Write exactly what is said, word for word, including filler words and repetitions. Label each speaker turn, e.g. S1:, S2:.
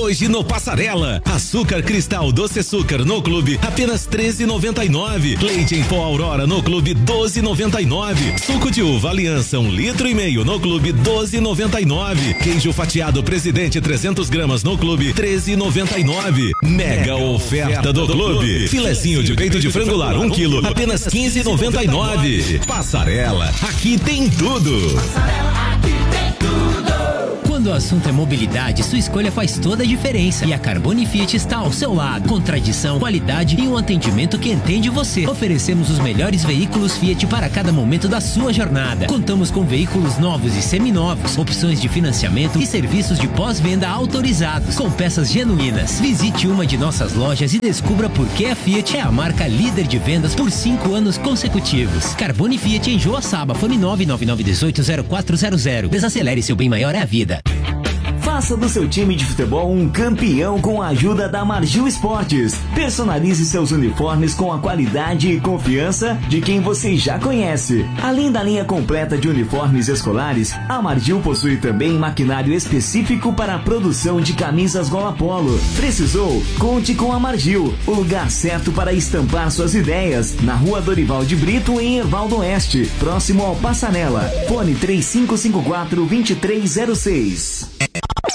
S1: Hoje no Passarela, açúcar cristal doce açúcar no clube apenas treze e noventa e nove. Leite em pó Aurora no clube doze e noventa e nove. Suco de uva Aliança um litro e meio no clube doze e noventa e nove. Queijo fatiado Presidente trezentos gramas no clube treze e noventa e nove. Mega oferta do clube. Filezinho de peito de frango lar um quilo apenas quinze e noventa e nove. Passarela, aqui tem tudo.
S2: Passarela, aqui tem tudo.
S3: Quando o assunto é mobilidade, sua escolha faz toda a diferença. E a Carbone Fiat está ao seu lado. Com tradição, qualidade e um atendimento que entende você. Oferecemos os melhores veículos Fiat para cada momento da sua jornada. Contamos com veículos novos e seminovos, opções de financiamento e serviços de pós-venda autorizados, com peças genuínas. Visite uma de nossas lojas e descubra por que a Fiat é a marca líder de vendas por cinco anos consecutivos. Carbone Fiat em Joaçaba, fone nove nove nove um oito zero quatro zero zero. Desacelere, seu bem maior é a vida.
S4: Faça do seu time de futebol um campeão com a ajuda da Margil Esportes. Personalize seus uniformes com a qualidade e confiança de quem você já conhece. Além da linha completa de uniformes escolares, a Margil possui também maquinário específico para a produção de camisas gola polo. Precisou? Conte com a Margil, o lugar certo para estampar suas ideias. Na Rua Dorival de Brito, em Erval do Oeste, próximo ao Passarela. Fone três cinco cinco quatro, dois três zero seis.